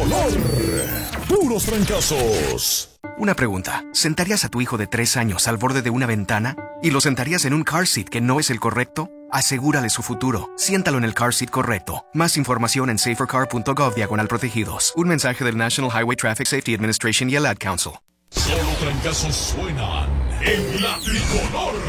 tricolor. Puros trancazos. Una pregunta. ¿Sentarías a tu hijo de 3 años al borde de una ventana? ¿Y lo sentarías en un car seat que no es el correcto? Asegúrale su futuro. Siéntalo en el car seat correcto. Más información en safercar.gov/protegidos. Un mensaje del National Highway Traffic Safety Administration y el Ad Council. Solo trancazos suenan en la tricolor.